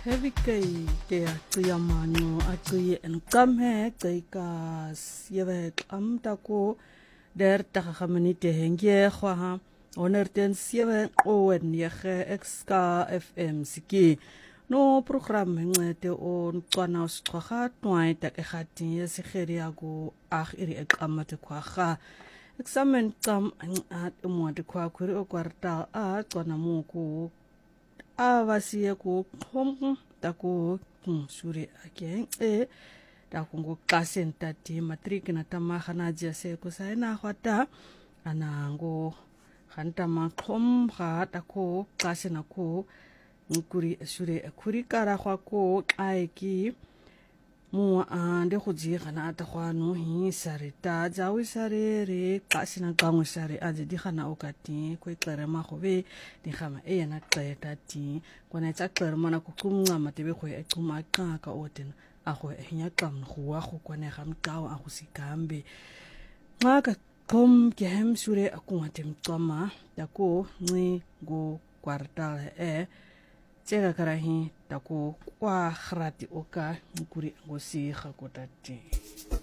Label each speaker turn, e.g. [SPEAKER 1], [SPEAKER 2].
[SPEAKER 1] Heavy ke qiyamano aqiye enqamhe qika sieve qamtako der taxaminite hengie khwa onerten sieve owen yege exka fm siki no program ngete on qwana usqha twai tak ekhati yesigheria ku iri eqamate khwa examen qam at umwade khwa khuri okwarta a qwana muku avasiye ku khom taku suri again taku klase ntati matric na tamagana jase ku saina khwata anango khanta ma khom kha taku klase na ku nguri suri khuri kara khwa ko aiki mo ande khujhi khana ta khwano hi sarita jawi sare re klase na qangwe sare aje di khana okati ko iqere ma khobe di khama yena qeta ti kona tsa qere mana ku qumnga matebe kho equma qaka oten a kho hinya qam khuwa kho kona ga mqawa a go sikambe ngaka kom ke hem sure akuma tem qama tako ngi go kwarta tsega karahi tako kwa khrati oka nguri ngosi khakotati